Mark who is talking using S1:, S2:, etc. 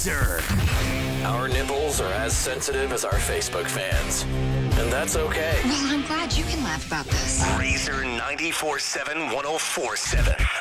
S1: Razor.
S2: Our nipples are as sensitive as our Facebook fans. And that's okay.
S3: Well, I'm glad you can laugh about this.
S1: Razor 94.7 104.7.